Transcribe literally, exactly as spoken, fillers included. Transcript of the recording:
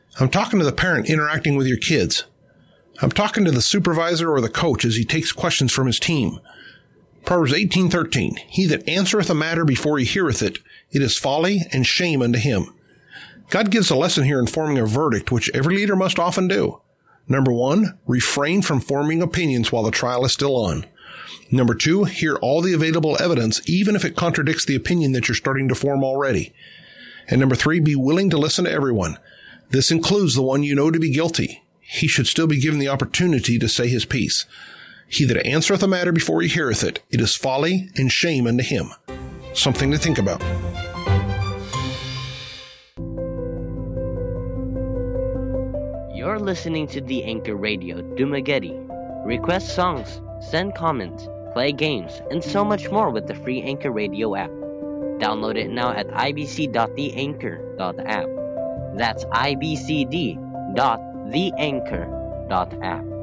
I'm talking to the parent interacting with your kids. I'm talking to the supervisor or the coach as he takes questions from his team. Proverbs eighteen thirteen, he that answereth a matter before he heareth it, it is folly and shame unto him. God gives a lesson here in forming a verdict, which every leader must often do. Number one, refrain from forming opinions while the trial is still on. Number two, hear all the available evidence, even if it contradicts the opinion that you're starting to form already. And number three, be willing to listen to everyone. This includes the one you know to be guilty. He should still be given the opportunity to say his piece. He that answereth a matter before he heareth it, it is folly and shame unto him. Something to think about. You're listening to the Anchor Radio Dumaguete. Request songs, send comments, play games, and so much more with the free Anchor Radio app. Download it now at i b c dot the anchor dot app. That's i b c d dot the anchor dot app.